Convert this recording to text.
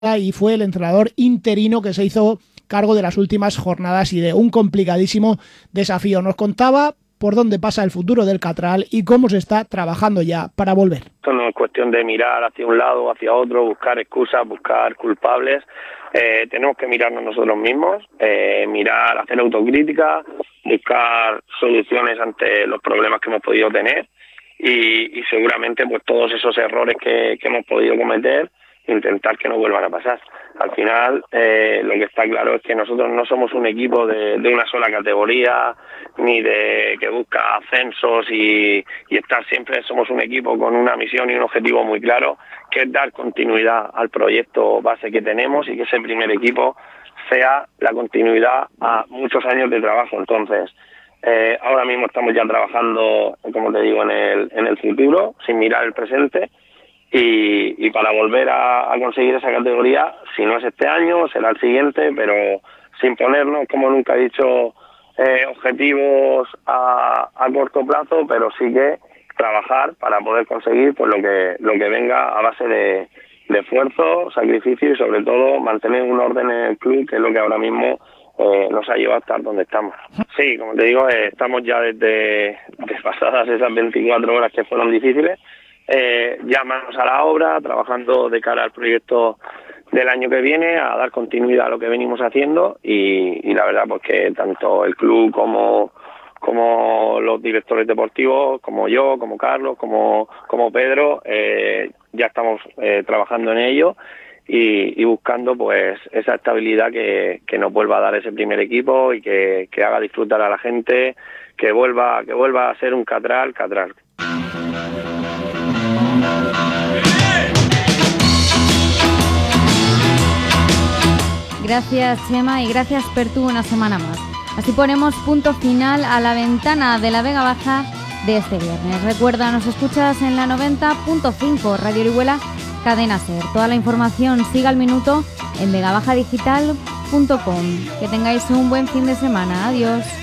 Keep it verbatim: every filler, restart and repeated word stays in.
y fue el entrenador interino que se hizo cargo de las últimas jornadas y de un complicadísimo desafío. Nos contaba por dónde pasa el futuro del Catral y cómo se está trabajando ya para volver. Esto no es cuestión de mirar hacia un lado o hacia otro, buscar excusas, buscar culpables. Eh, tenemos que mirarnos nosotros mismos, eh, mirar, hacer autocrítica, buscar soluciones ante los problemas que hemos podido tener y, y seguramente pues todos esos errores que, que hemos podido cometer, intentar que no vuelvan a pasar. Al final, eh, lo que está claro es que nosotros no somos un equipo de, de una sola categoría, ni de que busca ascensos y, y estar siempre. Somos un equipo con una misión y un objetivo muy claro, que es dar continuidad al proyecto base que tenemos y que ese primer equipo sea la continuidad a muchos años de trabajo. Entonces, eh, ahora mismo estamos ya trabajando, como te digo, en el, en el futuro, sin mirar el presente. Y, y para volver a, a conseguir esa categoría, si no es este año, será el siguiente, pero sin ponernos, como nunca he dicho, eh, objetivos a, a corto plazo, pero sí que trabajar para poder conseguir pues lo que lo que venga a base de, de esfuerzo, sacrificio y sobre todo mantener un orden en el club, que es lo que ahora mismo eh, nos ha llevado a estar donde estamos. Sí, como te digo, eh, estamos ya desde, desde pasadas esas veinticuatro horas que fueron difíciles, Eh, ya manos a la obra, trabajando de cara al proyecto del año que viene, a dar continuidad a lo que venimos haciendo y, y la verdad pues que tanto el club como como los directores deportivos, como yo, como Carlos, como como Pedro, eh, ya estamos eh, trabajando en ello y, y buscando pues esa estabilidad que, que nos vuelva a dar ese primer equipo y que, que haga disfrutar a la gente, que vuelva que vuelva a ser un Catral, Catral. Gracias, Chema, y gracias, Pertu, una semana más. Así ponemos punto final a la ventana de la Vega Baja de este viernes. Recuerda, nos escuchas en la noventa punto cinco, Radio Orihuela, Cadena Ser. Toda la información siga al minuto en vega baja digital punto com. Que tengáis un buen fin de semana. Adiós.